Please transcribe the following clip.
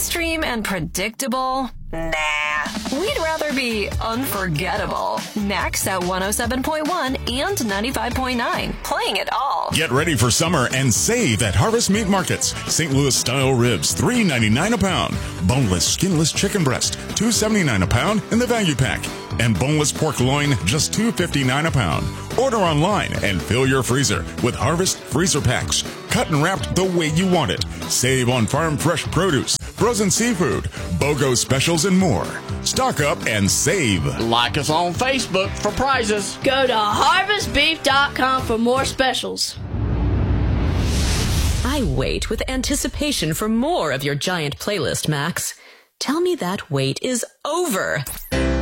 mainstream and predictable? Nah. We'd rather be unforgettable. Max at 107.1 and 95.9. Playing it all. Get ready for summer and save at Harvest Meat Markets. St. Louis style ribs, $3.99 a pound. Boneless, skinless chicken breast, $2.79 a pound in the value pack. And boneless pork loin, just $2.59 a pound. Order online and fill your freezer with Harvest freezer packs. Cut and wrapped the way you want it. Save on farm fresh produce, frozen seafood, BOGO specials, and more. Stock up and save. Like us on Facebook for prizes. Go to harvestbeef.com for more specials. I wait with anticipation for more of your giant playlist, Max. Tell me that wait is over.